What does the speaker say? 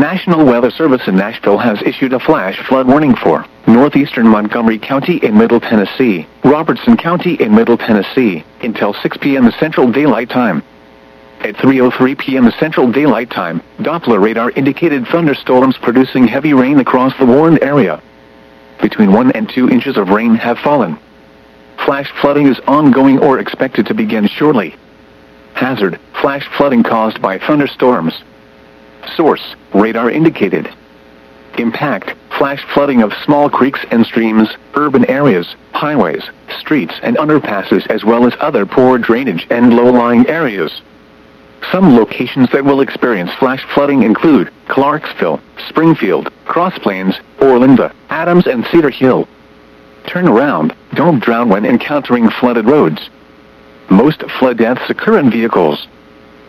National Weather Service in Nashville has issued a flash flood warning for northeastern Montgomery County in Middle Tennessee, Robertson County in Middle Tennessee, until 6 p.m. Central Daylight Time. At 3:03 p.m. Central Daylight Time, Doppler radar indicated thunderstorms producing heavy rain across the warned area. Between 1 and 2 inches of rain have fallen. Flash flooding is ongoing or expected to begin shortly. Hazard: flash flooding caused by thunderstorms. Source: radar indicated. Impact: flash flooding of small creeks and streams, urban areas, highways, streets and underpasses, as well as other poor drainage and low-lying areas. Some locations that will experience flash flooding include Clarksville, Springfield, Cross Plains, Orlinda, Adams and Cedar Hill. Turn around, don't drown when encountering flooded roads. Most flood deaths occur in vehicles.